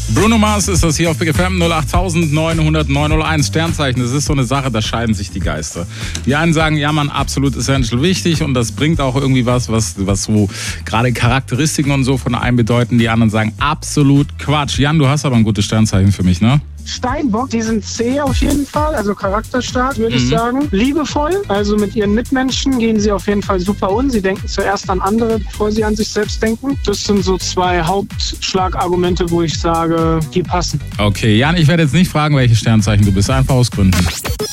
Bruno Mars ist das hier auf Big FM 08900 Sternzeichen. Das ist so eine Sache, da scheiden sich die Geister. Die einen sagen, ja man, absolut essential wichtig und das bringt auch irgendwie was so gerade Charakteristiken und so von einem bedeuten. Die anderen sagen, absolut Quatsch. Jan, du hast aber ein gutes Sternzeichen für mich, ne? Steinbock, die sind zäh auf jeden Fall, also charakterstark, würde ich sagen. Liebevoll, also mit ihren Mitmenschen gehen sie auf jeden Fall super um. Sie denken zuerst an andere, bevor sie an sich selbst denken. Das sind so 2 Hauptschlagargumente, wo ich sage, die passen. Okay, Jan, ich werde jetzt nicht fragen, welches Sternzeichen du bist, einfach aus Gründen.